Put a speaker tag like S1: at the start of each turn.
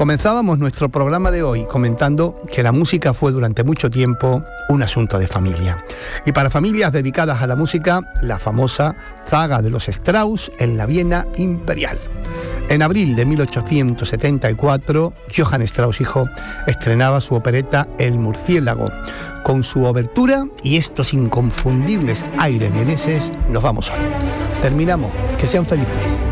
S1: Comenzábamos nuestro programa de hoy comentando que la música fue durante mucho tiempo un asunto de familia. Y para familias dedicadas a la música, la famosa zaga de los Strauss en la Viena Imperial. En abril de 1874, Johann Strauss hijo estrenaba su opereta El Murciélago. Con su obertura y estos inconfundibles aires vieneses nos vamos hoy. Terminamos. Que sean felices.